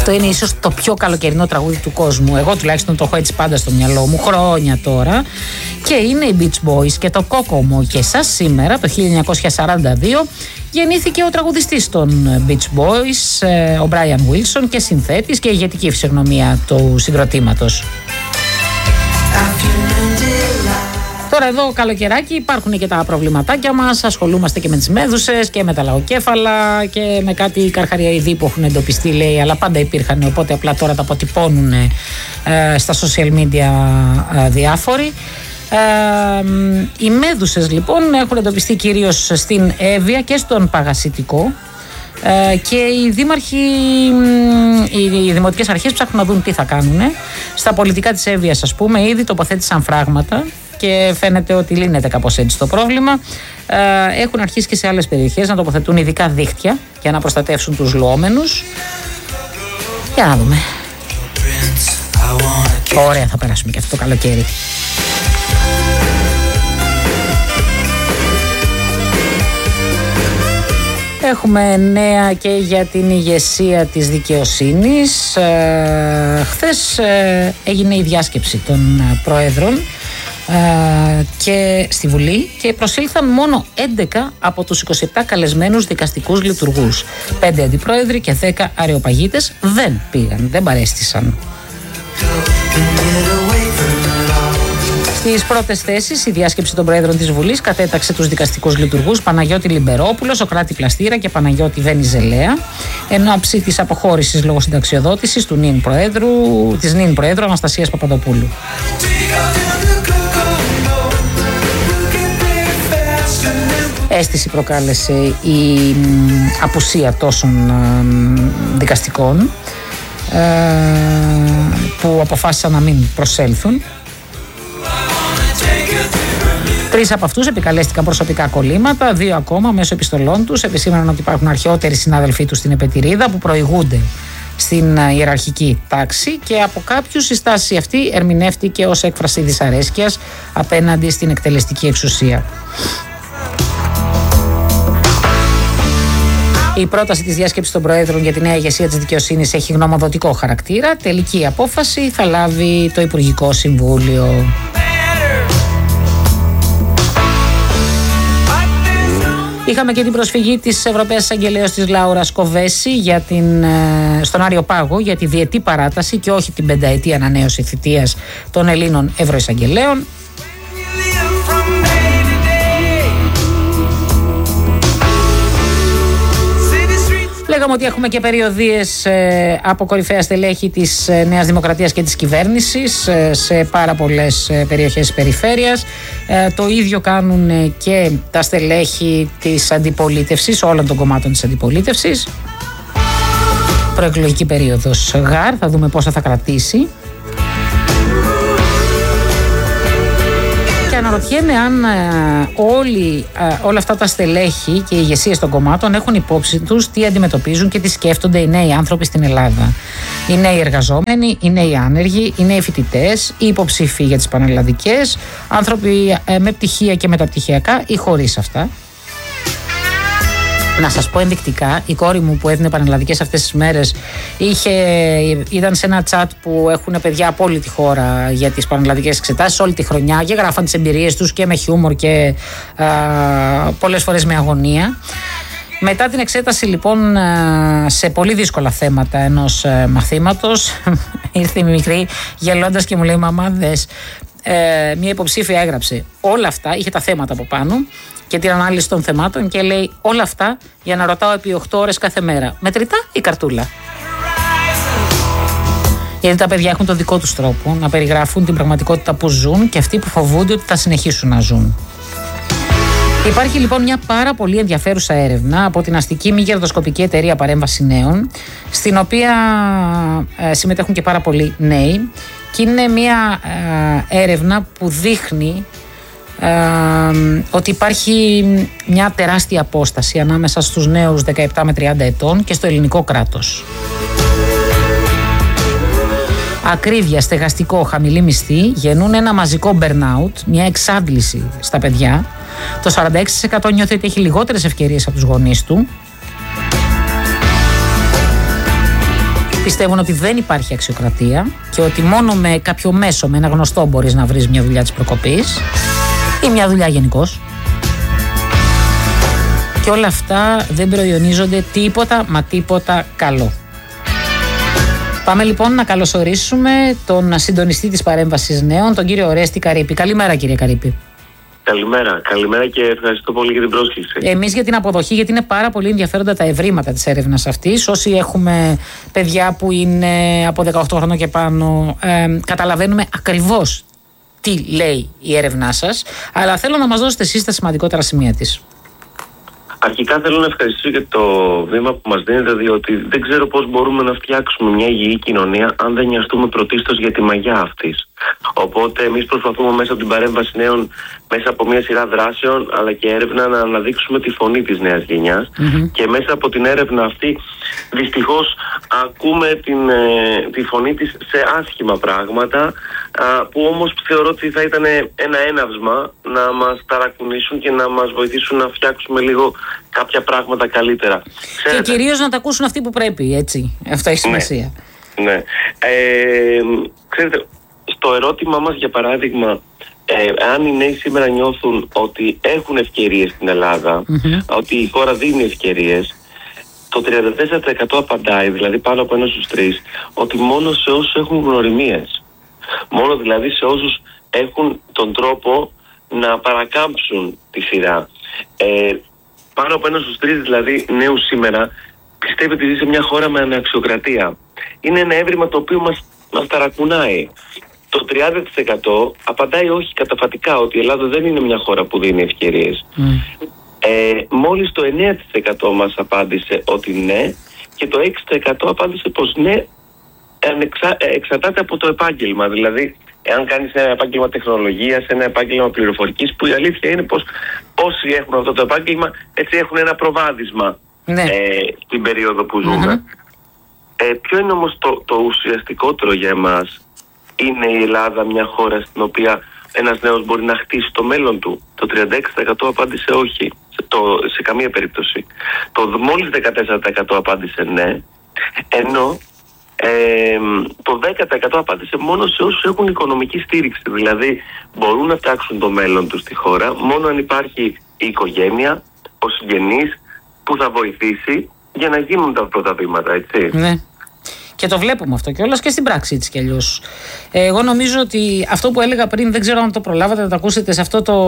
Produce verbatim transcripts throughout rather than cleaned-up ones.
Αυτό είναι ίσως το πιο καλοκαιρινό τραγούδι του κόσμου. Εγώ τουλάχιστον το έχω έτσι πάντα στο μυαλό μου, χρόνια τώρα. Και είναι οι Beach Boys και το Kokomo. Και σας σήμερα, το χίλια εννιακόσια σαράντα δύο, γεννήθηκε ο τραγουδιστής των Beach Boys, ο Brian Wilson, και συνθέτης και ηγετική φυσιογνωμία του συγκροτήματος. Τώρα εδώ καλοκαιράκι υπάρχουν και τα προβληματάκια μας, ασχολούμαστε και με τις μέδουσες και με τα λαοκέφαλα και με κάτι καρχαριαειδή που έχουν εντοπιστεί, λέει, αλλά πάντα υπήρχαν, οπότε απλά τώρα τα αποτυπώνουν ε, στα social media ε, διάφοροι. Ε, οι μέδουσες λοιπόν έχουν εντοπιστεί κυρίως στην Εύβοια και στον Παγασιτικό. Uh, και οι δήμαρχοι, οι δημοτικές αρχές ψάχνουν να δουν τι θα κάνουν. Στα πολιτικά της Εύβοιας, ας πούμε, ήδη τοποθέτησαν φράγματα και φαίνεται ότι λύνεται κάπως έτσι το πρόβλημα. Uh, έχουν αρχίσει και σε άλλες περιοχές να τοποθετούν ειδικά δίχτυα για να προστατεύσουν τους λουόμενους. Για να δούμε. Ωραία, θα περάσουμε και αυτό το καλοκαίρι. Έχουμε νέα και για την ηγεσία της δικαιοσύνης. Ε, χθες ε, έγινε η διάσκεψη των ε, προέδρων ε, και στη Βουλή και προσήλθαν μόνο έντεκα από τους είκοσι επτά καλεσμένους δικαστικούς λειτουργούς. πέντε αντιπρόεδροι και δέκα αρεοπαγίτες δεν πήγαν, δεν παρέστησαν. Στις πρώτες θέσεις, η διάσκεψη των Προέδρων της Βουλής κατέταξε τους δικαστικούς λειτουργούς Παναγιώτη Λιμπερόπουλο, Σοκράτη Πλαστήρα και Παναγιώτη Βενιζελέα, εν ώψη της αποχώρησης λόγω συνταξιοδότησης του νυν Προέδρου, της νυν Προέδρου Αναστασίας Παπαδοπούλου. Αίσθηση προκάλεσε η απουσία τόσων δικαστικών που αποφάσισαν να μην προσέλθουν. Τρεις από αυτούς επικαλέστηκαν προσωπικά κολλήματα, δύο ακόμα μέσω επιστολών τους επισήμαναν ότι υπάρχουν αρχαιότεροι συνάδελφοί τους στην Επετηρίδα που προηγούνται στην ιεραρχική τάξη και από κάποιους η στάση αυτή ερμηνεύτηκε ως έκφραση δυσαρέσκειας απέναντι στην εκτελεστική εξουσία. Η πρόταση της διάσκεψης των Προέδρων για τη νέα ηγεσία της δικαιοσύνης έχει γνωμοδοτικό χαρακτήρα. Τελική απόφαση θα λάβει το Υπουργικό Συμβούλιο. Είχαμε και την προσφυγή της Ευρωπαίας Εισαγγελέως της Λάουρας Κοβέση για την, στον Άριο Πάγο για τη διετή παράταση και όχι την πενταετή ανανέωση θητείας των Ελλήνων Ευρωεισαγγελέων. Λέγαμε ότι έχουμε και περιοδίες ε, από κορυφαία στελέχη της ε, Νέας Δημοκρατίας και της κυβέρνησης ε, σε πάρα πολλές ε, περιοχές της περιφέρειας. Ε, το ίδιο κάνουν ε, και τα στελέχη της αντιπολίτευσης, όλων των κομμάτων της αντιπολίτευσης. Προεκλογική περίοδος γαρ, θα δούμε πόσο θα κρατήσει. Και αναρωτιέμαι αν ε, όλοι, ε, όλα αυτά τα στελέχη και οι ηγεσίες των κομμάτων έχουν υπόψη τους τι αντιμετωπίζουν και τι σκέφτονται οι νέοι άνθρωποι στην Ελλάδα. Οι νέοι εργαζόμενοι, οι νέοι άνεργοι, οι νέοι φοιτητές, οι υποψήφοι για τις πανελλαδικές, άνθρωποι ε, με πτυχία και μεταπτυχιακά ή χωρίς αυτά. Να σας πω ενδεικτικά, η κόρη μου που έδινε πανελλαδικές αυτές τις μέρες είχε, ήταν σε ένα chat που έχουν παιδιά από όλη τη χώρα για τις πανελλαδικές εξετάσεις όλη τη χρονιά και γράφαν τις εμπειρίες τους και με χιούμορ και α, πολλές φορές με αγωνία. Μετά την εξέταση λοιπόν σε πολύ δύσκολα θέματα ενός μαθήματος ήρθε η μικρή γελώντας και μου λέει «Μαμά δες». Ε, μια υποψήφια έγραψε όλα αυτά, είχε τα θέματα από πάνω και την ανάλυση των θεμάτων και λέει όλα αυτά για να ρωτάω επί οκτώ ώρες κάθε μέρα. Μετρητά ή καρτούλα? Γιατί τα παιδιά έχουν τον δικό τους τρόπο να περιγράφουν την πραγματικότητα που ζουν και αυτοί που φοβούνται ότι θα συνεχίσουν να ζουν. Υπάρχει λοιπόν μια πάρα πολύ ενδιαφέρουσα έρευνα από την αστική μη κερδοσκοπική εταιρεία Παρέμβαση Νέων, στην οποία ε, συμμετέχουν και πάρα πολλοί νέοι, και είναι μια ε, έρευνα που δείχνει ε, ότι υπάρχει μια τεράστια απόσταση ανάμεσα στους νέους δεκαεπτά με τριάντα ετών και στο ελληνικό κράτος. Ακρίβεια, στεγαστικό, χαμηλή μισθή γεννούν ένα μαζικό burnout, μια εξάντληση στα παιδιά. Το σαράντα έξι τοις εκατό νιώθει ότι έχει λιγότερες ευκαιρίες από τους γονείς του. Πιστεύουν ότι δεν υπάρχει αξιοκρατία και ότι μόνο με κάποιο μέσο, με ένα γνωστό, μπορείς να βρεις μια δουλειά της προκοπής ή μια δουλειά γενικώς. Και όλα αυτά δεν προϊονίζονται τίποτα μα τίποτα καλό. Πάμε λοιπόν να καλωσορίσουμε τον συντονιστή της παρέμβασης νέων, τον κύριο Ορέστη Καρύπη. Καλημέρα, κύριε Καρύπη. Καλημέρα. Καλημέρα και ευχαριστώ πολύ για την πρόσκληση. Εμείς για την αποδοχή, γιατί είναι πάρα πολύ ενδιαφέροντα τα ευρήματα της έρευνας αυτής. Όσοι έχουμε παιδιά που είναι από δεκαοκτώ χρόνων και πάνω, ε, καταλαβαίνουμε ακριβώς τι λέει η έρευνά σας. Αλλά θέλω να μας δώσετε εσείς τα σημαντικότερα σημεία της. Αρχικά θέλω να ευχαριστήσω για το βήμα που μας δίνετε, διότι δεν ξέρω πώς μπορούμε να φτιάξουμε μια υγιή κοινωνία αν δεν νοιαστούμε πρωτίστως για τη μαγιά αυτής. Οπότε εμείς προσπαθούμε μέσα από την παρέμβαση νέων, μέσα από μια σειρά δράσεων αλλά και έρευνα, να αναδείξουμε τη φωνή της νέας γενιάς. Mm-hmm. Και μέσα από την έρευνα αυτή δυστυχώς ακούμε την, ε, τη φωνή της σε άσχημα πράγματα, α, που όμως θεωρώ ότι θα ήταν ένα έναυσμα να μας ταρακουνήσουν και να μας βοηθήσουν να φτιάξουμε λίγο κάποια πράγματα καλύτερα. Και κυρίως να τα ακούσουν αυτοί που πρέπει, έτσι. Αυτό έχει σημασία. Ναι. ναι. Ε, ξέρετε, στο ερώτημά μας, για παράδειγμα, ε, αν οι νέοι σήμερα νιώθουν ότι έχουν ευκαιρίες στην Ελλάδα, mm-hmm. ότι η χώρα δίνει ευκαιρίες, το τριάντα τέσσερα τοις εκατό απαντάει, δηλαδή πάνω από ένα στους τρεις, ότι μόνο σε όσους έχουν γνωριμίες. Μόνο δηλαδή σε όσους έχουν τον τρόπο να παρακάμψουν τη σειρά. Ε, πάνω από ένα στους τρεις δηλαδή νέους σήμερα πιστεύει ότι ζει σε μια χώρα με αναξιοκρατία. Είναι ένα έβριμα το οποίο μας, μας ταρακουνάει. Το τριάντα τοις εκατό απαντάει όχι καταφατικά, ότι η Ελλάδα δεν είναι μια χώρα που δίνει ευκαιρίες. Mm. Ε, μόλις το εννέα τοις εκατό μας απάντησε ότι ναι, και το έξι τοις εκατό απάντησε πως ναι, εξα, εξαρτάται από το επάγγελμα. Δηλαδή, εάν κάνεις ένα επάγγελμα τεχνολογίας, ένα επάγγελμα πληροφορικής, που η αλήθεια είναι πως όσοι έχουν αυτό το επάγγελμα έτσι έχουν ένα προβάδισμα ναι. ε, στην περίοδο που ζούμε. Mm-hmm. Ε, ποιο είναι όμως το, το ουσιαστικότερο για εμάς? Είναι η Ελλάδα μια χώρα στην οποία ένας νέος μπορεί να χτίσει το μέλλον του? Το τριάντα έξι τοις εκατό απάντησε όχι, σε, το, σε καμία περίπτωση. Το μόλις δεκατέσσερα τοις εκατό απάντησε ναι, ενώ ε, το δέκα τοις εκατό απάντησε μόνο σε όσους έχουν οικονομική στήριξη. Δηλαδή μπορούν να φτιάξουν το μέλλον τους στη χώρα μόνο αν υπάρχει η οικογένεια, ο συγγενής που θα βοηθήσει για να γίνουν τα πρώτα βήματα, έτσι. Ναι. Και το βλέπουμε αυτό κιόλας και στην πράξη, έτσι κι αλλιώς. Ε, εγώ νομίζω ότι αυτό που έλεγα πριν, δεν ξέρω αν το προλάβατε να το ακούσετε σε αυτό το,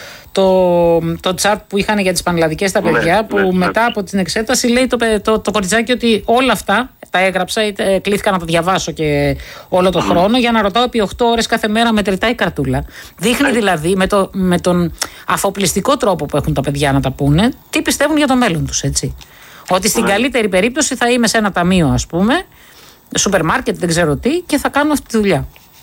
το, το chat που είχαν για τις πανελλαδικές τα παιδιά, ναι, που ναι, μετά ναι. από την εξέταση λέει το, το, το κοριτσάκι ότι όλα αυτά τα έγραψα, είτε, κλήθηκα να τα διαβάσω και όλο τον mm. χρόνο για να ρωτάω επί οκτώ ώρες κάθε μέρα μετρητά η καρτούλα. Δείχνει δηλαδή με, το, με τον αφοπλιστικό τρόπο που έχουν τα παιδιά να τα πούνε τι πιστεύουν για το μέλλον τους, έτσι. Ότι στην mm. καλύτερη περίπτωση θα είμαι σε ένα ταμείο, ας πούμε, σούπερ μάρκετ, δεν ξέρω τι, και θα κάνω αυτή τη δουλειά.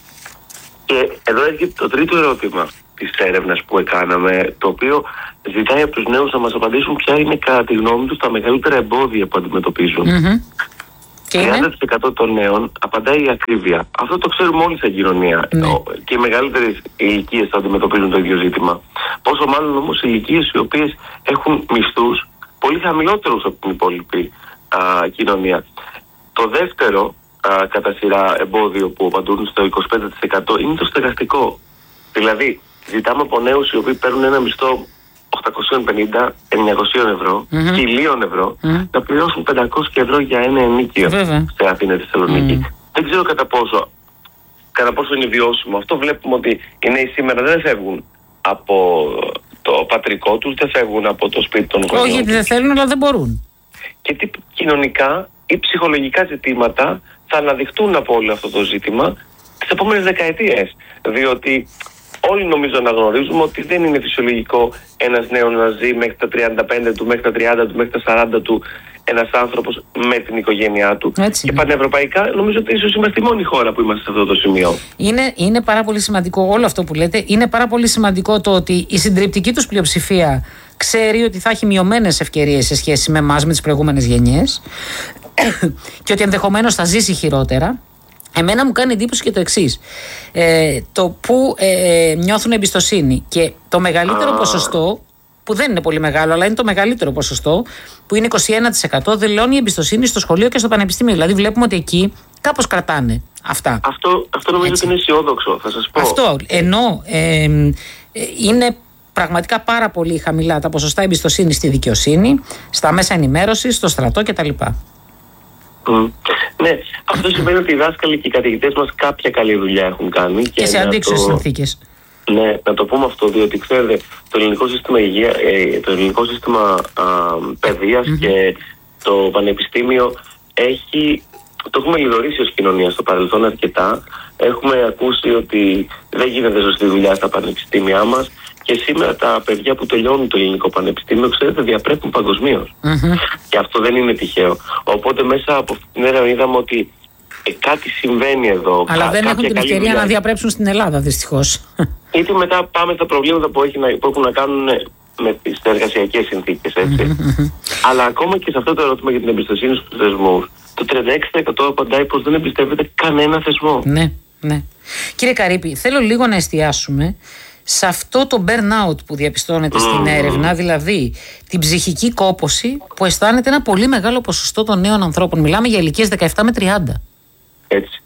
Και εδώ έρχεται το τρίτο ερώτημα της έρευνας που έκαναμε, το οποίο ζητάει από τους νέους να μας απαντήσουν ποια είναι κατά τη γνώμη τους τα μεγαλύτερα εμπόδια που αντιμετωπίζουν. Mm-hmm. τριάντα τοις εκατό των νέων απαντάει η ακρίβεια. Αυτό το ξέρουμε όλοι σαν κοινωνία. Ναι. Και οι μεγαλύτερες ηλικίες θα αντιμετωπίζουν το ίδιο ζήτημα. Πόσο μάλλον όμως ηλικίες οι οποίες έχουν μισθούς πολύ χαμηλότερους από την υπόλοιπη α, κοινωνία. Το δεύτερο α, κατά σειρά εμπόδιο που απαντούν στο είκοσι πέντε τοις εκατό είναι το στεγαστικό. Δηλαδή, ζητάμε από νέους οι οποίοι παίρνουν ένα μισθό οκτακόσια πενήντα με εννιακόσια ευρώ, mm-hmm. χιλίων ευρώ, mm-hmm. να πληρώσουν πεντακόσια ευρώ για ένα ενίκιο σε Αθήνα, Θεσσαλονίκη. Mm. Δεν ξέρω κατά πόσο, κατά πόσο είναι βιώσιμο. Αυτό βλέπουμε ότι οι νέοι σήμερα δεν φεύγουν από το πατρικό τους, δεν φεύγουν από το σπίτι των γονιών. Όχι, γιατί δεν θέλουν, αλλά δεν μπορούν. Και τι κοινωνικά ή ψυχολογικά ζητήματα θα αναδειχτούν από όλο αυτό το ζήτημα τις επόμενες δεκαετίες. Διότι όλοι νομίζω να γνωρίζουμε ότι δεν είναι φυσιολογικό ένας νέος να ζει μέχρι τα τριάντα πέντε του, μέχρι τα τριάντα του, μέχρι τα σαράντα του ένας άνθρωπος με την οικογένειά του. Έτσι, και πανευρωπαϊκά νομίζω ότι ίσως είμαστε η μόνη χώρα που είμαστε σε αυτό το σημείο. Είναι, είναι πάρα πολύ σημαντικό όλο αυτό που λέτε. Είναι πάρα πολύ σημαντικό το ότι η συντριπτική τους πλειοψηφία ξέρει ότι θα έχει μειωμένες ευκαιρίες σε σχέση με εμάς, με τις προηγούμενες γενιές και ότι ενδεχομένως θα ζήσει χειρότερα. Εμένα μου κάνει εντύπωση και το εξής. Ε, το που ε, νιώθουν εμπιστοσύνη και το μεγαλύτερο ah. ποσοστό που δεν είναι πολύ μεγάλο, αλλά είναι το μεγαλύτερο ποσοστό, που είναι είκοσι ένα τοις εκατό, δηλώνει η εμπιστοσύνη στο σχολείο και στο πανεπιστήμιο. Δηλαδή, βλέπουμε ότι εκεί κάπως κρατάνε αυτά. Αυτό, αυτό νομίζω ότι είναι αισιόδοξο, θα σας πω. Αυτό. Ενώ ε, ε, είναι πραγματικά πάρα πολύ χαμηλά τα ποσοστά εμπιστοσύνη στη δικαιοσύνη, στα μέσα ενημέρωσης, στο στρατό κτλ. Mm. Ναι, αυτό σημαίνει ότι οι δάσκαλοι και οι καθηγητές μας κάποια καλή δουλειά έχουν κάνει. Και, και σε αντίξωες το... συνθήκες. Ναι, να το πούμε αυτό, διότι ξέρετε, το ελληνικό σύστημα, υγεία, ε, το ελληνικό σύστημα α, παιδείας mm-hmm. και το πανεπιστήμιο έχει, το έχουμε λιδωρήσει ως κοινωνία στο παρελθόν αρκετά. Έχουμε ακούσει ότι δεν γίνεται σωστή δουλειά στα πανεπιστήμια μας και σήμερα τα παιδιά που τελειώνουν το ελληνικό πανεπιστήμιο, ξέρετε, διαπρέπουν παγκοσμίως. Mm-hmm. Και αυτό δεν είναι τυχαίο. Οπότε μέσα από αυτή την έρευνα είδαμε ότι ε, κάτι συμβαίνει εδώ. Αλλά κα, δεν έχουν την ευκαιρία δουλειά να διαπρέψουν στην Ελλάδα, δυστυχώς. Είτε μετά πάμε στα προβλήματα που, έχει να, που έχουν να κάνουν με τις εργασιακές συνθήκες, έτσι. Mm-hmm. Αλλά ακόμα και σε αυτό το ερώτημα για την εμπιστοσύνη στους θεσμούς, το τριάντα έξι τοις εκατό απαντάει πως δεν εμπιστεύεται κανένα θεσμό. Ναι, ναι. Κύριε Καρύπη, θέλω λίγο να εστιάσουμε σε αυτό το burnout που διαπιστώνεται mm. στην έρευνα, δηλαδή την ψυχική κόπωση που αισθάνεται ένα πολύ μεγάλο ποσοστό των νέων ανθρώπων. Μιλάμε για ηλικίες δεκαεπτά με τριάντα. Έτσι.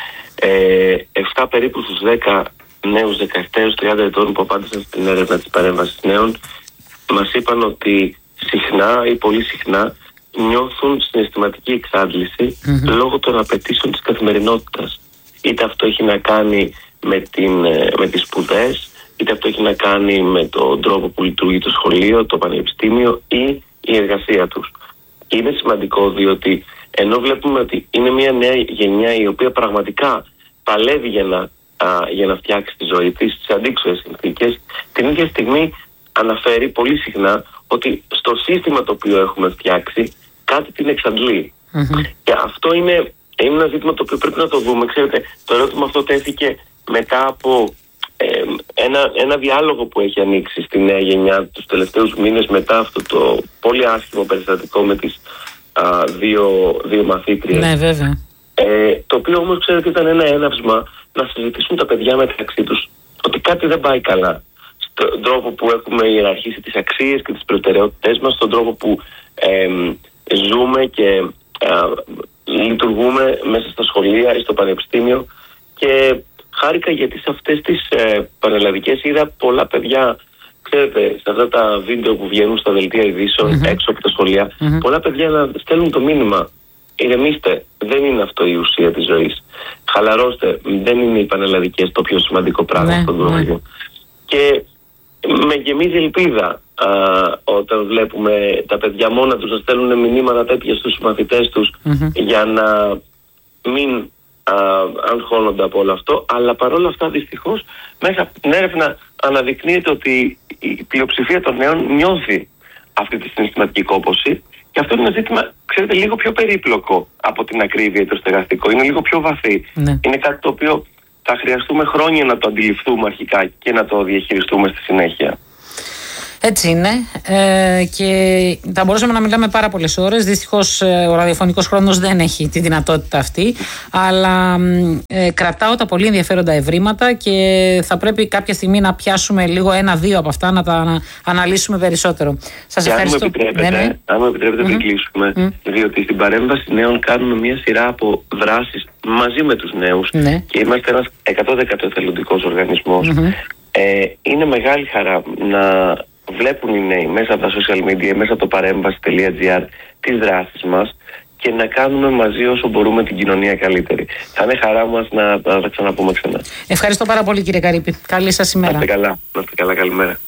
Ε, επτά περίπου στους δέκα νέους δεκαεπτά έως τριάντα ετών που απάντησαν στην έρευνα της παρέμβασης νέων μας είπαν ότι συχνά ή πολύ συχνά νιώθουν συναισθηματική εξάντληση mm-hmm. λόγω των απαιτήσεων της καθημερινότητας. Είτε αυτό έχει να κάνει με, την, με τις σπουδές, είτε αυτό έχει να κάνει με τον τρόπο που λειτουργεί το σχολείο, το πανεπιστήμιο ή η εργασία τους. Και είναι σημαντικό διότι ενώ βλέπουμε ότι είναι μια νέα γενιά η οποία πραγματικά παλεύει για να, α, για να φτιάξει τη ζωή της σε αντίξωες συνθήκες, την ίδια στιγμή αναφέρει πολύ συχνά ότι στο σύστημα το οποίο έχουμε φτιάξει κάτι την εξαντλεί. Mm-hmm. Και αυτό είναι, είναι ένα ζήτημα το οποίο πρέπει να το δούμε. Ξέρετε, το ερώτημα αυτό τέθηκε μετά από ε, ένα, ένα διάλογο που έχει ανοίξει στη νέα γενιά τους τελευταίους μήνες μετά αυτό το πολύ άσχημο περιστατικό με τις α, δύο, δύο μαθήτριες. Ναι, βέβαια. Ε, το οποίο όμως, ξέρετε, ήταν ένα έναυσμα να συζητήσουν τα παιδιά μεταξύ τους ότι κάτι δεν πάει καλά. Στον τρόπο που έχουμε ιεραρχήσει τις αξίες και τις προτεραιότητες μας, στον τρόπο που ε, ζούμε και ε, λειτουργούμε μέσα στα σχολεία ή στο πανεπιστήμιο. Και χάρηκα γιατί σε αυτές τις ε, πανελλαδικές είδα πολλά παιδιά, ξέρετε, σε αυτά τα βίντεο που βγαίνουν στα δελτία ειδήσεων mm-hmm. έξω από τα σχολεία, mm-hmm. πολλά παιδιά να στέλνουν το μήνυμα: ηρεμήστε, δεν είναι αυτό η ουσία της ζωής. Χαλαρώστε, δεν είναι οι πανελλαδικές το πιο σημαντικό πράγμα mm-hmm. στον κόσμο. Και με γεμίζει ελπίδα α, όταν βλέπουμε τα παιδιά μόνα τους να στέλνουν μηνύματα τέτοια στους μαθητές τους mm-hmm. για να μην αγχώνονται από όλο αυτό, αλλά παρόλα αυτά δυστυχώς μέσα από την έρευνα αναδεικνύεται ότι η πλειοψηφία των νέων νιώθει αυτή τη συναισθηματική κόπωση και αυτό είναι ένα ζήτημα, ξέρετε, λίγο πιο περίπλοκο από την ακρίβεια ή το στεγαστικό. Είναι λίγο πιο βαθύ. Ναι. Είναι κάτι το οποίο θα χρειαστούμε χρόνια να το αντιληφθούμε αρχικά και να το διαχειριστούμε στη συνέχεια. Έτσι είναι ε, και θα μπορούσαμε να μιλάμε πάρα πολλές ώρες. Δυστυχώς ε, ο ραδιοφωνικός χρόνος δεν έχει τη δυνατότητα αυτή, αλλά ε, κρατάω τα πολύ ενδιαφέροντα ευρήματα και θα πρέπει κάποια στιγμή να πιάσουμε λίγο ένα-δύο από αυτά, να τα να αναλύσουμε περισσότερο. Σας και ευχαριστώ. Αν μου επιτρέπετε, ναι, ναι. Αν μου επιτρέπετε mm-hmm. να κλείσουμε, mm-hmm. διότι στην παρέμβαση νέων κάνουμε μια σειρά από δράσεις μαζί με τους νέους mm-hmm. και είμαστε ένας εκατό τοις εκατό εθελοντικός οργανισμός. Mm-hmm. Ε, είναι μεγάλη χαρά να βλέπουν οι νέοι μέσα από τα social media, μέσα από το παρέμβαση τελεία τζι άρ τις δράσεις μας και να κάνουμε μαζί όσο μπορούμε την κοινωνία καλύτερη. Θα είναι χαρά μας να, να τα ξαναπούμε ξανά. Ευχαριστώ πάρα πολύ, κύριε Καρύπη. Καλή σας ημέρα. Να είστε καλά. Να είστε καλά. Καλημέρα.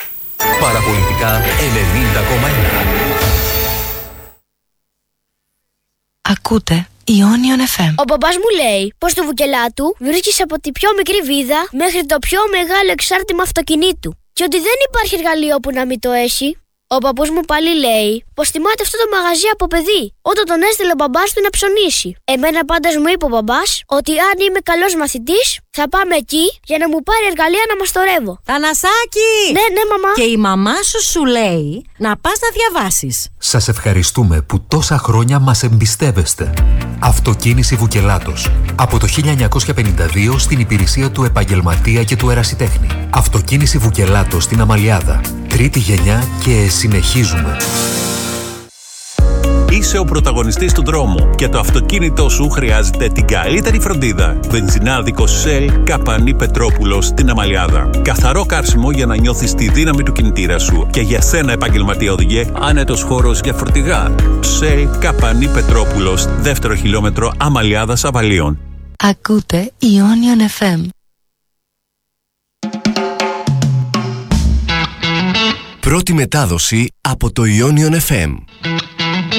Παραπολιτικά ενενήντα κόμμα ένα. Ακούτε Ionion εφ εμ. Ο μπαμπάς μου λέει πως στο Βουκελάτου βρίσκεις από τη πιο μικρή βίδα μέχρι το πιο μεγάλο εξάρτημα αυτοκινήτου. Και ότι δεν υπάρχει εργαλείο που να μην το έχει. Ο παππούς μου πάλι λέει πως θυμάται αυτό το μαγαζί από παιδί, όταν τον έστειλε ο μπαμπάς του να ψωνίσει. Εμένα πάντως μου είπε ο μπαμπάς ότι αν είμαι καλός μαθητής θα πάμε εκεί για να μου πάρει εργαλεία να μαστορεύω. Θανασάκη! Ναι, ναι, μαμά. Και η μαμά σου σου λέει να πας να διαβάσεις. Σας ευχαριστούμε που τόσα χρόνια μας εμπιστεύεστε. Αυτοκίνηση Βουκελάτος. Από το χίλια εννιακόσια πενήντα δύο στην υπηρεσία του επαγγελματία και του ερασιτέχνη. Αυτοκίνηση Βουκελάτος στην Αμαλιάδα. Τρίτη γενιά και συνεχίζουμε. Είσαι ο πρωταγωνιστής του δρόμου και το αυτοκίνητό σου χρειάζεται την καλύτερη φροντίδα. Βενζινάδικος Shell Καπανή Πετρόπουλος στην Αμαλιάδα. Καθαρό κάρσιμο για να νιώθεις τη δύναμη του κινητήρα σου. Και για σένα, επαγγελματία οδηγέ, άνετος χώρος για φορτηγά. Shell Καπανή Πετρόπουλος, δεύτερο χιλιόμετρο Αμαλιάδα Αβαλίων. Ακούτε Ionion εφ εμ. Πρώτη μετάδοση από το Ionion εφ εμ.